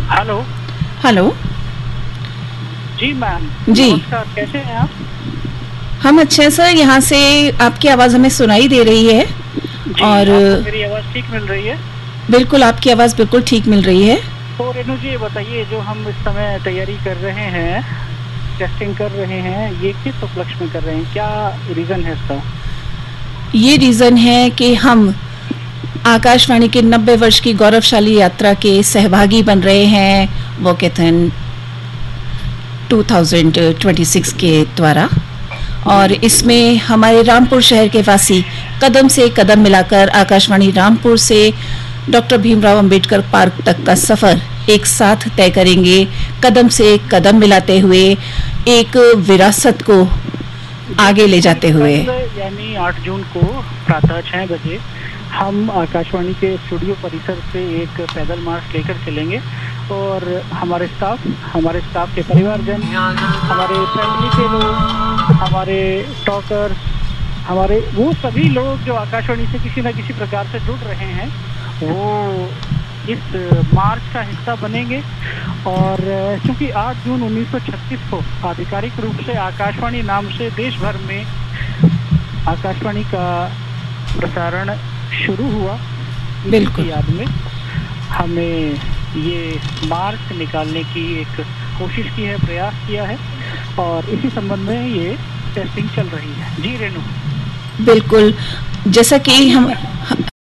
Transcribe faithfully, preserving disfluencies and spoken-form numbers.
Hello. Hello. जी ma'am, जी, नमस्कार, कैसे हैं आप? हम अच्छे हैं सर। यहाँ से आपकी आवाज़ हमें सुनाई दे रही है। जी, और आपको मेरी आवाज़ ठीक मिल रही है? बिल्कुल आपकी आवाज़ बिल्कुल ठीक मिल रही है। तो रेणु जी, ये बताइए, जो हम इस समय तैयारी कर रहे हैं, टेस्टिंग कर रहे हैं, ये किस उपलक्ष्य में कर रहे हैं? क्या रीज़न है इसका? ये रीज़न है कि हम आकाशवाणी के नब्बे वर्ष की गौरवशाली यात्रा के सहभागी बन रहे हैं वॉकेथन दो हज़ार छब्बीस के द्वारा। और जी, इसमें हमारे रामपुर शहर के वासी कदम से कदम मिलाकर आकाशवाणी रामपुर से डॉक्टर भीमराव अंबेडकर पार्क तक का सफ़र एक साथ तय करेंगे, कदम से कदम मिलाते हुए एक विरासत को जी, आगे ले बिल्कुल। जाते हुए। कल यानी आठ जून को प्रातः छह बजे हम आकाशवाणी के स्टूडियो परिसर से एक पैदल मार्च लेकर चलेंगे और हमारे स्टाफ, हमारे स्टाफ के परिवारजन, हमारे फैमिली के लोग, हमारे टॉकर्स, हमारे वो सभी लोग जो आकाशवाणी से किसी न किसी प्रकार से जुड़ रहे हैं, वो इस मार्च का हिस्सा बनेंगे। और चूंकि आठ जून उन्नीस सौ छत्तीस को आधिकारिक रूप से आकाशवाणी नाम से देश भर में आकाशवाणी का प्रसारण शुरू हुआ, इसी बिल्कुल। की याद में हमें ये मार्च निकालने की एक कोशिश की है, प्रयास किया है और इसी संबंध में ये टेस्टिंग चल रही है। जी रेणु। बिल्कुल। जैसा कि आइए हम मैं